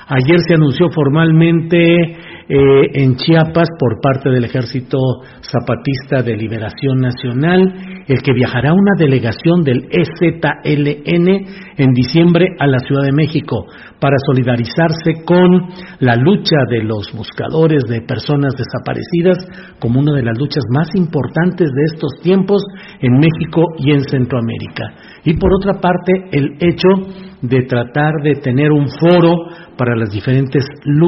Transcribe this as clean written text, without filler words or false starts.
Ayer se anunció formalmente en Chiapas por parte del Ejército Zapatista de Liberación Nacional el que viajará una delegación del EZLN en diciembre a la Ciudad de México para solidarizarse con la lucha de los buscadores de personas desaparecidas como una de las luchas más importantes de estos tiempos en México y en Centroamérica. Y por otra parte, el hecho de tratar de tener un foro para las diferentes luchas